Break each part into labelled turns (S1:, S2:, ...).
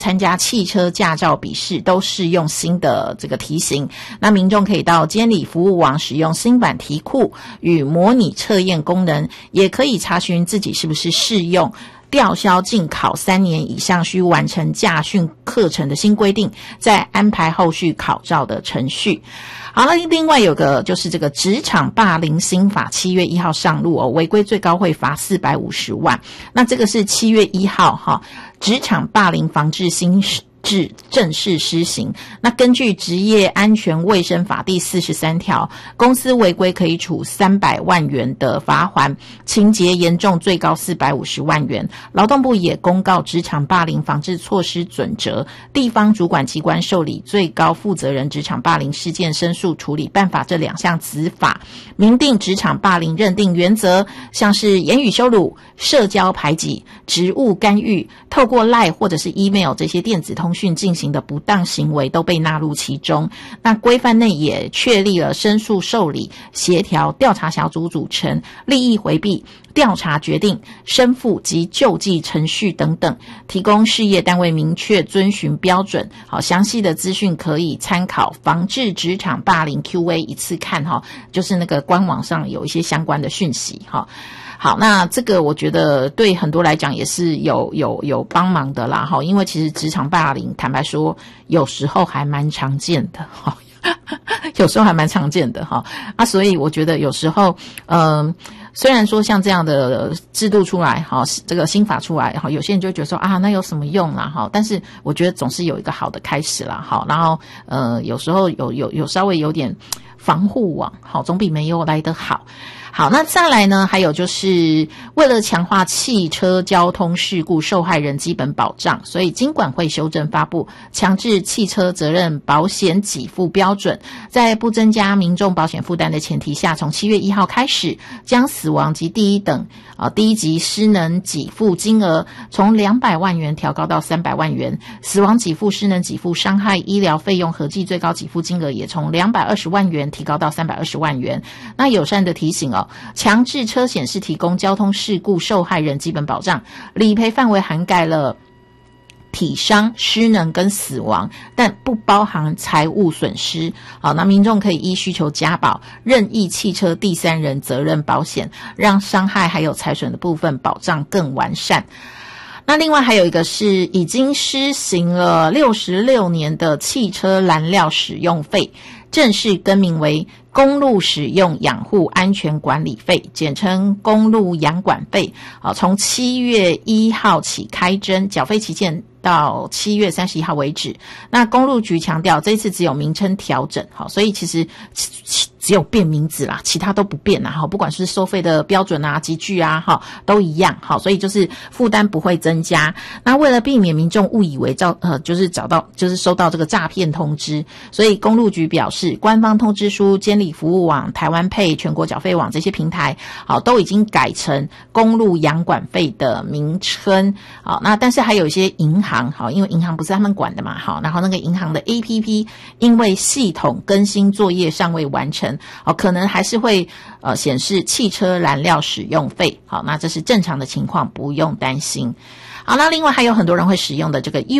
S1: 参加汽车驾照笔试都适用新的这个题型，那民众可以到监理服务网使用新版题库与模拟测验功能，也可以查询自己是不是适用吊销禁考3年以上需完成驾训课程的新规定，再安排后续考照的程序。好了，另外有个就是这个职场霸凌新法7月1号上路违规最高会罚450万。那这个是7月1号职场霸凌防治新制正式施行。那根据职业安全卫生法第43条，公司违规可以处300万元的罚锾，情节严重最高450万元。劳动部也公告职场霸凌防治措施准则，地方主管机关受理最高负责人职场霸凌事件申诉处理办法这2项子法，明定职场霸凌认定原则，像是言语羞辱、社交排挤、职务干预、透过 LINE 或者是 email 这些电子通讯进行的不当行为都被纳入其中。那规范内也确立了申诉受理、协调、调查小组组成、利益回避、调查决定、申复及救济程序等等，提供事业单位明确遵循标准。好，详细的资讯可以参考防治职场霸凌 QA 一次看就是那个官网上有一些相关的讯息好，那这个我觉得对很多来讲也是有帮忙的啦因为其实职场霸凌坦白说有时候还蛮常见的有时候还蛮常见的所以我觉得有时候虽然说像这样的制度出来这个新法出来有些人就会觉得说那有什么用啦但是我觉得总是有一个好的开始啦然后有时候有稍微有点防护网总比没有来得好。好，那再来呢，还有就是为了强化汽车交通事故受害人基本保障，所以金管会修正发布强制汽车责任保险给付标准，在不增加民众保险负担的前提下，从7月1号开始，将死亡及第一级失能给付金额从200万元调高到300万元，死亡给付、失能给付、伤害医疗费用合计最高给付金额也从220万元提高到320万元。那友善的提醒强制车险是提供交通事故受害人基本保障，理赔范围涵盖了体伤、失能跟死亡，但不包含财物损失。好，那民众可以依需求加保任意汽车第三人责任保险，让伤害还有财损的部分保障更完善。那另外还有一个是已经施行了66年的汽车燃料使用费，正式更名为公路使用养护安全管理费，简称公路养管费。从7月1号起开征，缴费期限到7月31号为止。那公路局强调这次只有名称调整，所以其实只有变名字啦，其他都不变啦，不管是收费的标准啊、集聚啊，都一样，所以就是负担不会增加。那为了避免民众误以为就是收到这个诈骗通知，所以公路局表示，官方通知书、监理服务网、台湾配、全国缴费网这些平台，都已经改成公路养管费的名称。那但是还有一些银行，因为银行不是他们管的嘛，然后那个银行的 APP 因为系统更新作业尚未完成，可能还是会显示汽车燃料使用费。好，那这是正常的情况，不用担心。好，那另外还有很多人会使用的这个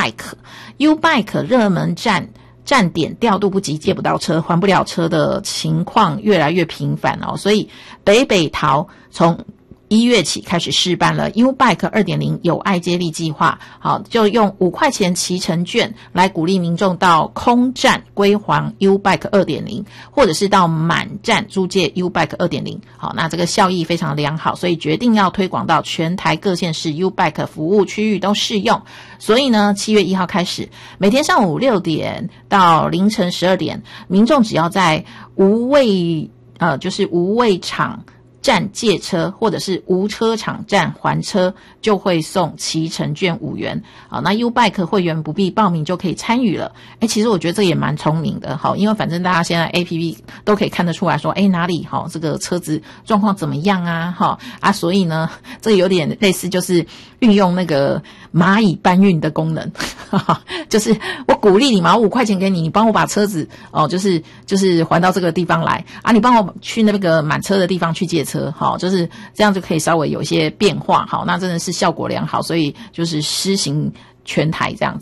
S1: U-Bike 热门站点调度不及，借不到车，还不了车的情况越来越频繁所以北桃从1月起开始试办了 U-Bike 2.0 友爱接力计划。好，就用5块钱骑乘券来鼓励民众到空站归还 U-Bike 2.0， 或者是到满站租借 U-Bike 2.0。好，那这个效益非常良好，所以决定要推广到全台各县市 U-Bike 服务区域都适用。所以呢，7月1号开始，每天上午6点到凌晨12点，民众只要在无位场站借车或者是无车场站还车，就会送骑乘券5元。好，那 U-Bike 会员不必报名就可以参与了。其实我觉得这也蛮聪明的。好，因为反正大家现在 APP 都可以看得出来说哪里这个车子状况怎么样啊所以呢这个有点类似就是运用那个蚂蚁搬运的功能就是我鼓励你嘛，我5块钱给你，你帮我把车子就是还到这个地方来啊，你帮我去那个满车的地方去借车。就是这样就可以稍微有一些变化。好，那真的是效果良好，所以就是施行全台这样子。